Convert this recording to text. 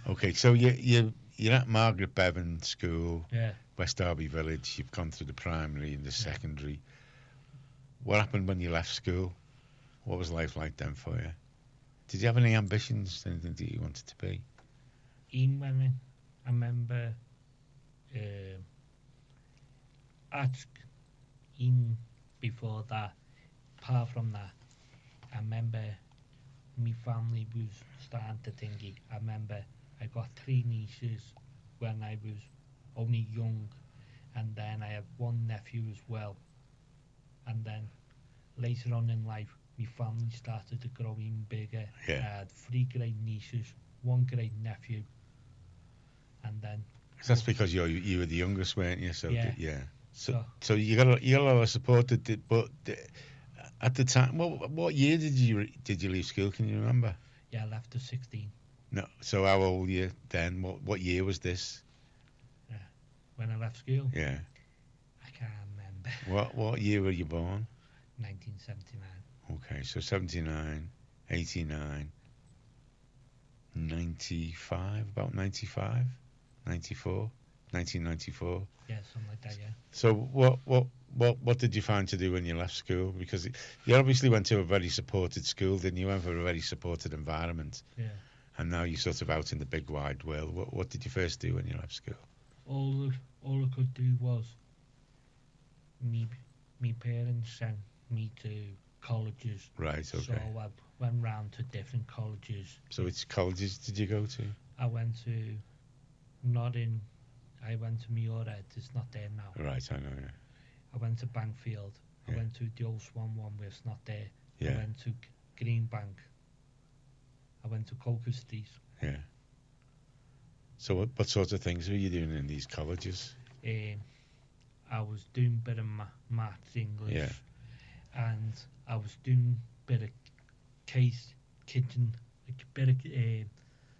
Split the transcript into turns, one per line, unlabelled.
Okay, so you're at Margaret Bevan School,
Yeah.
West Derby Village. You've gone through the primary and the
Yeah.
secondary. What happened when you left school? What was life like then for you? Did you have any ambitions, anything that you wanted to be?
Even when I remember at in before that, apart from that, I remember my family was starting to think it. I remember I got 3 nieces when I was only young, and then I have 1 nephew as well. And then later on in life, my family started to grow even bigger.
Yeah.
I had 3 great nieces, 1 great nephew, and then
'Cause that's because you were the youngest, weren't you? So
Yeah.
yeah.
so
So you got a lot of support. But at the time, what year did you leave school? Can you remember?
yeah, I left at 16
No. So how old were you then? What year was this?
when I left school.
Yeah.
I can't remember.
What year were you born?
1979.
Okay, so 79, 89, 95, about 95, 94, 1994.
Yeah, something like that. Yeah.
So what did you find to do when you left school? Because you obviously went to a very supported school, didn't you? You went for a very supported environment,
Yeah.
and now you're sort of out in the big wide world. What did you first do when you left school?
All I could do was me parents sent me to colleges.
Right,
So
okay.
I went round to different colleges.
So which colleges did you go to?
I went to I went to Muirhead. It's not there now.
Right, I know, yeah.
I went to Bankfield.
Yeah.
I went to the old Swan one where it's not there.
Yeah.
I went to Greenbank. I went to Coker Street.
Yeah. So what sorts of things were you doing in these colleges?
I was doing a bit of maths, English,
Yeah.
and I was doing a bit of kitchen, like a bit of